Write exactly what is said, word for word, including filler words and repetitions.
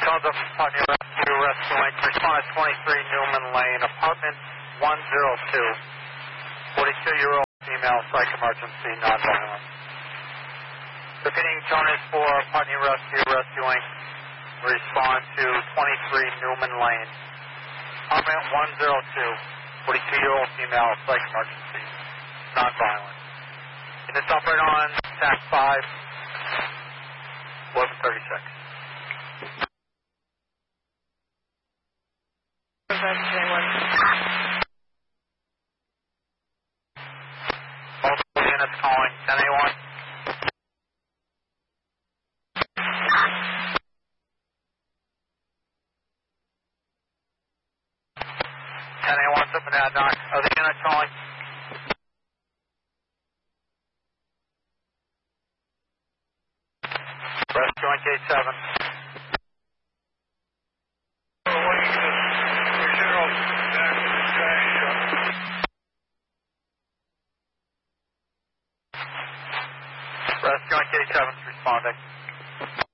Delta Putney Rescue, rescuing. Respond to twenty-three Newman Lane, apartment one oh two. forty-two-year-old female, psych emergency, non-violent. Repeating, tone is for Putney Rescue, rescuing. Respond to twenty-three Newman Lane, apartment one oh two. forty-two-year-old female, psych emergency, non-violent. In this operator on T A C five, eleven thirty-six. Multiple units calling ten A one. ten A one's up in that knock. Other unit calling. Rescuing Gate seven. Rescuing Gate seven responding.